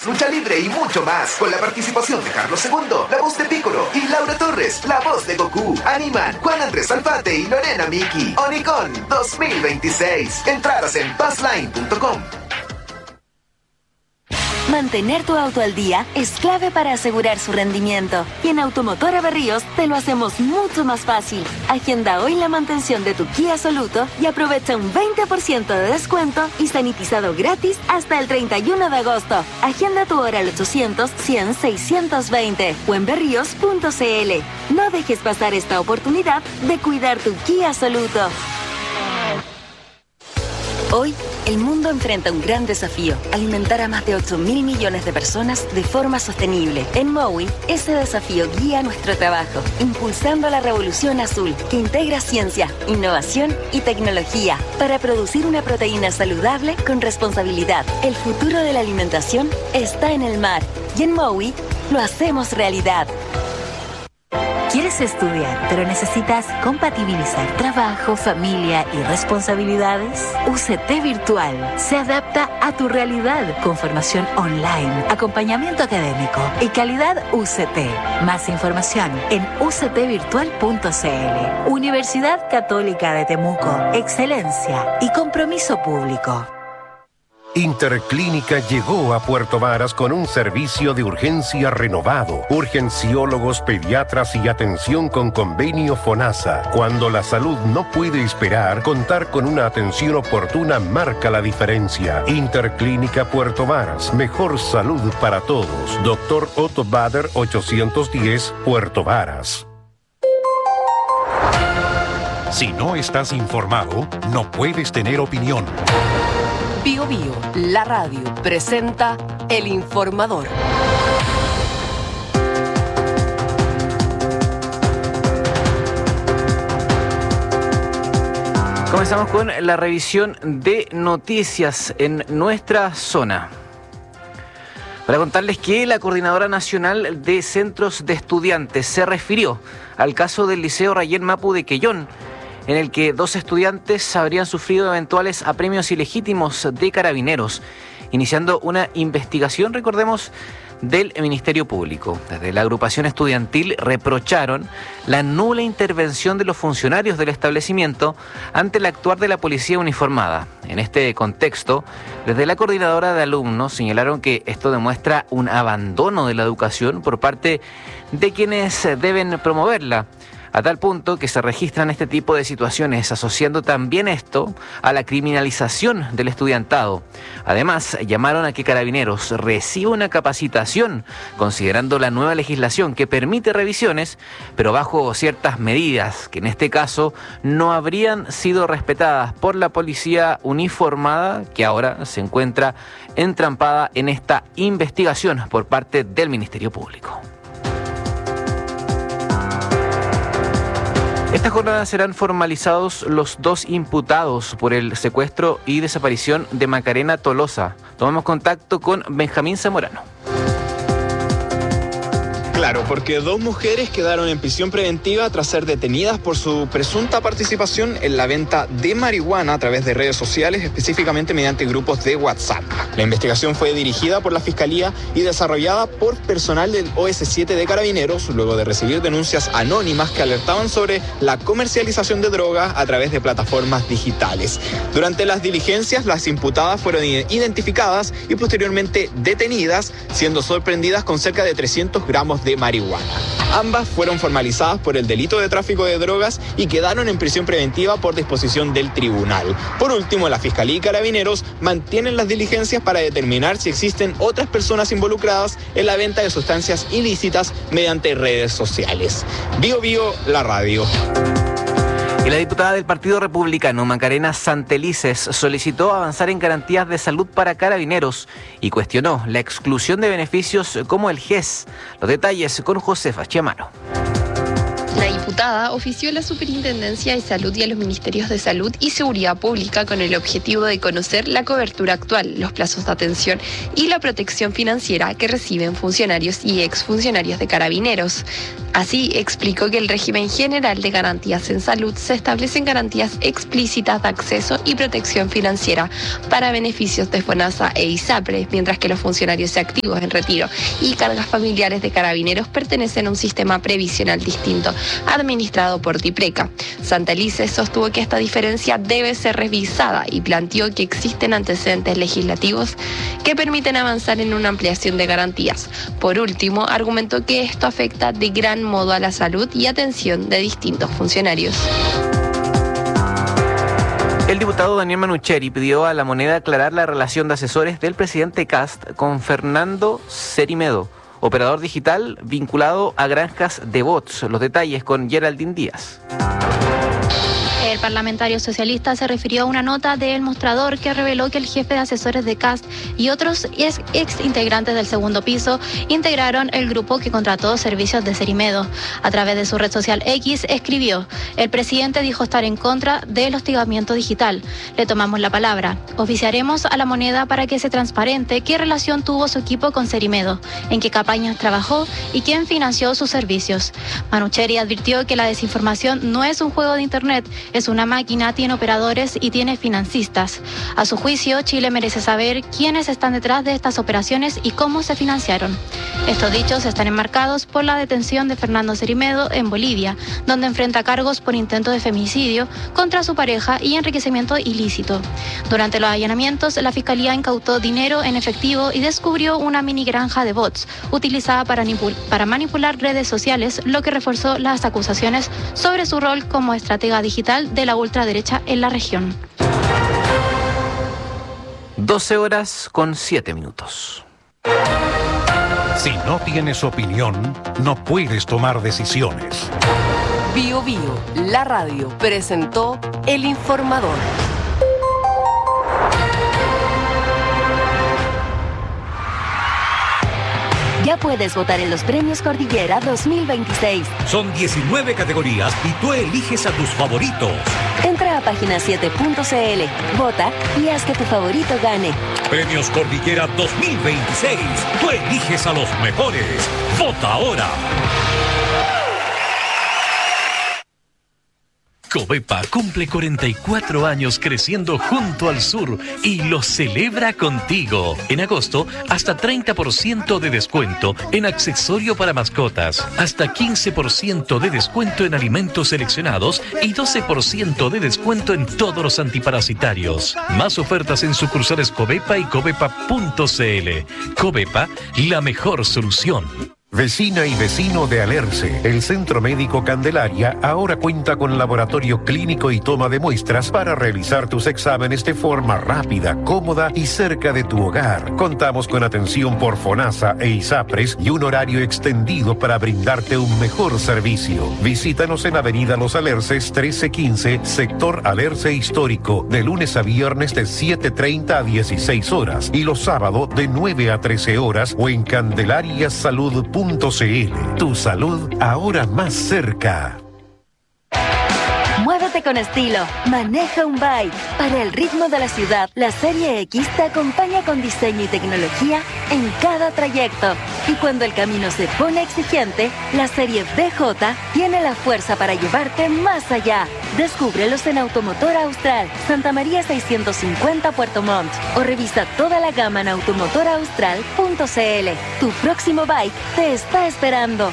box, lucha libre y mucho más. Con la participación de Carlos II, la voz de Piccolo, y Laura Torres, la voz de Goku. Animan Juan Andrés Alfate y Lorena Miki. Onicon 2026. Entradas en buzzline.com. Mantener tu auto al día es clave para asegurar su rendimiento. Y en Automotora Berríos te lo hacemos mucho más fácil. Agenda hoy la mantención de tu Kia Soluto y aprovecha un 20% de descuento y sanitizado gratis hasta el 31 de agosto. Agenda tu hora al 800-100-620 o en berríos.cl. No dejes pasar esta oportunidad de cuidar tu Kia Soluto. Hoy, el mundo enfrenta un gran desafío: alimentar a más de 8.000 millones de personas de forma sostenible. En Mowi, ese desafío guía nuestro trabajo, impulsando la revolución azul, que integra ciencia, innovación y tecnología para producir una proteína saludable con responsabilidad. El futuro de la alimentación está en el mar, y en Mowi lo hacemos realidad. ¿Quieres estudiar, pero necesitas compatibilizar trabajo, familia y responsabilidades? UCT Virtual se adapta a tu realidad con formación online, acompañamiento académico y calidad UCT. Más información en uctvirtual.cl. Universidad Católica de Temuco. Excelencia y compromiso público. Interclínica llegó a Puerto Varas con un servicio de urgencia renovado, urgenciólogos, pediatras y atención con convenio FONASA. Cuando la salud no puede esperar, contar con una atención oportuna marca la diferencia. Interclínica Puerto Varas, mejor salud para todos. Dr. Otto Bader 810, Puerto Varas. Si no estás informado, no puedes tener opinión. Bio Bio, la radio, presenta El Informador. Comenzamos con la revisión de noticias en nuestra zona. Para contarles que la Coordinadora Nacional de Centros de Estudiantes se refirió al caso del Liceo Rayén Mapu de Quellón, en el que 2 estudiantes habrían sufrido eventuales apremios ilegítimos de carabineros, iniciando una investigación, recordemos, del Ministerio Público. Desde la agrupación estudiantil reprocharon la nula intervención de los funcionarios del establecimiento ante el actuar de la policía uniformada. En este contexto, desde la coordinadora de alumnos señalaron que esto demuestra un abandono de la educación por parte de quienes deben promoverla, a tal punto que se registran este tipo de situaciones, asociando también esto a la criminalización del estudiantado. Además, llamaron a que Carabineros reciba una capacitación, considerando la nueva legislación que permite revisiones, pero bajo ciertas medidas, que en este caso no habrían sido respetadas por la policía uniformada, que ahora se encuentra entrampada en esta investigación por parte del Ministerio Público. Esta jornada serán formalizados los 2 imputados por el secuestro y desaparición de Macarena Tolosa. Tomamos contacto con Benjamín Zamorano. Claro, porque 2 mujeres quedaron en prisión preventiva tras ser detenidas por su presunta participación en la venta de marihuana a través de redes sociales, específicamente mediante grupos de WhatsApp. La investigación fue dirigida por la Fiscalía y desarrollada por personal del OS7 de Carabineros, luego de recibir denuncias anónimas que alertaban sobre la comercialización de drogas a través de plataformas digitales. Durante las diligencias, las imputadas fueron identificadas y posteriormente detenidas, siendo sorprendidas con cerca de 300 gramos de marihuana. Ambas fueron formalizadas por el delito de tráfico de drogas y quedaron en prisión preventiva por disposición del tribunal. Por último, la Fiscalía y Carabineros mantienen las diligencias para determinar si existen otras personas involucradas en la venta de sustancias ilícitas mediante redes sociales. Bio Bio, la radio. Y la diputada del Partido Republicano, Macarena Santelices, solicitó avanzar en garantías de salud para Carabineros y cuestionó la exclusión de beneficios como el GES. Los detalles con Josefa Chiamaro. La diputada ofició a la Superintendencia de Salud y a los Ministerios de Salud y Seguridad Pública con el objetivo de conocer la cobertura actual, los plazos de atención y la protección financiera que reciben funcionarios y exfuncionarios de Carabineros. Así, explicó que el régimen general de garantías en salud se establecen garantías explícitas de acceso y protección financiera para beneficios de FONASA e ISAPRE, mientras que los funcionarios activos en retiro y cargas familiares de Carabineros pertenecen a un sistema previsional distinto, administrado por Tipreca. Santelice sostuvo que esta diferencia debe ser revisada y planteó que existen antecedentes legislativos que permiten avanzar en una ampliación de garantías. Por último, argumentó que esto afecta de gran modo a la salud y atención de distintos funcionarios. El diputado Daniel Manucheri pidió a La Moneda aclarar la relación de asesores del presidente Kast con Fernando Cerimedo, operador digital vinculado a granjas de bots. Los detalles con Geraldine Díaz. El parlamentario socialista se refirió a una nota de El Mostrador que reveló que el jefe de asesores de Kast y otros ex integrantes del segundo piso integraron el grupo que contrató servicios de Cerimedo. A través de su red social X escribió: el presidente dijo estar en contra del hostigamiento digital. Le tomamos la palabra. Oficiaremos a La Moneda para que se transparente qué relación tuvo su equipo con Cerimedo, en qué campañas trabajó y quién financió sus servicios. Manucheri advirtió que la desinformación no es un juego de internet, es una máquina, tiene operadores y tiene financistas. A su juicio, Chile merece saber quiénes están detrás de estas operaciones y cómo se financiaron. Estos dichos están enmarcados por la detención de Fernando Cerimedo en Bolivia, donde enfrenta cargos por intento de femicidio contra su pareja y enriquecimiento ilícito. Durante los allanamientos, la Fiscalía incautó dinero en efectivo y descubrió una mini granja de bots utilizada para manipular redes sociales, lo que reforzó las acusaciones sobre su rol como estratega digital de la ultraderecha en la región. 12:07. Si no tienes opinión, no puedes tomar decisiones. Bio Bio, la radio, presentó El Informador. Ya puedes votar en los Premios Cordillera 2026. Son 19 categorías y tú eliges a tus favoritos. Entra a página7.cl, vota y haz que tu favorito gane. Premios Cordillera 2026. Tú eliges a los mejores. Vota ahora. Covepa cumple 44 años creciendo junto al sur y lo celebra contigo. En agosto, hasta 30% de descuento en accesorio para mascotas, hasta 15% de descuento en alimentos seleccionados y 12% de descuento en todos los antiparasitarios. Más ofertas en sucursales Covepa y covepa.cl. Covepa, la mejor solución. Vecina y vecino de Alerce, el Centro Médico Candelaria ahora cuenta con laboratorio clínico y toma de muestras para realizar tus exámenes de forma rápida, cómoda y cerca de tu hogar. Contamos con atención por FONASA e ISAPRES y un horario extendido para brindarte un mejor servicio. Visítanos en Avenida Los Alerces 1315, sector Alerce Histórico, de lunes a viernes de 7:30 a 16 horas y los sábados de 9 a 13 horas o en candelariasalud.cl. Tu salud ahora más cerca. Muévete con estilo. Maneja un bike. Para el ritmo de la ciudad, la Serie X te acompaña con diseño y tecnología en cada trayecto. Y cuando el camino se pone exigente, la Serie BJ tiene la fuerza para llevarte más allá. Descúbrelos en Automotor Austral, Santa María 650 Puerto Montt. O revisa toda la gama en automotoraustral.cl. Tu próximo bike te está esperando.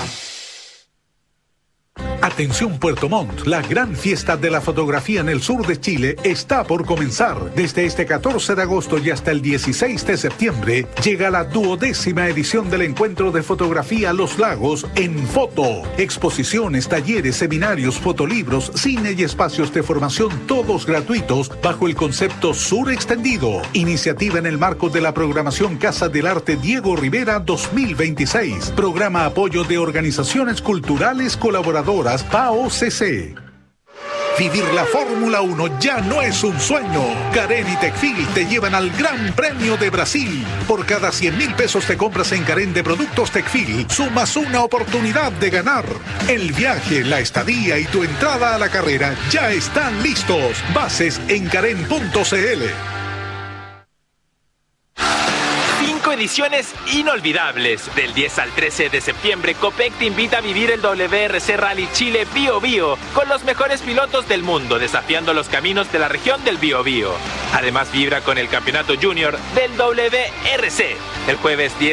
Atención Puerto Montt, la gran fiesta de la fotografía en el sur de Chile está por comenzar. Desde este 14 de agosto y hasta el 16 de septiembre llega la 12ª edición del encuentro de fotografía Los Lagos en Foto. Exposiciones, talleres, seminarios, fotolibros, cine y espacios de formación todos gratuitos bajo el concepto Sur Extendido. Iniciativa en el marco de la programación Casa del Arte Diego Rivera 2026. Programa apoyo de organizaciones culturales colaboradoras PAOCC. Vivir la Fórmula 1 ya no es un sueño. Carén y Tecfil te llevan al Gran Premio de Brasil. Por cada 100.000 pesos te compras en Carén de productos Tecfil, sumas una oportunidad de ganar. El viaje, la estadía y tu entrada a la carrera ya están listos. Bases en carén.cl. 5 ediciones inolvidables. Del 10 al 13 de septiembre, Copec te invita a vivir el WRC Rally Chile Bío Bío con los mejores pilotos del mundo desafiando los caminos de la región del Biobío. Además, vibra con el campeonato junior del WRC. El jueves 10